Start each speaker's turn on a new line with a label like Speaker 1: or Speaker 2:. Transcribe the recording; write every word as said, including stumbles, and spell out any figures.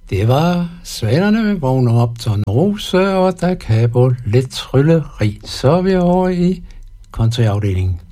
Speaker 1: Det var Svanerne vågner op Tornerose og da Capo lidt trylleri. Så er vi over i countryafdelingen.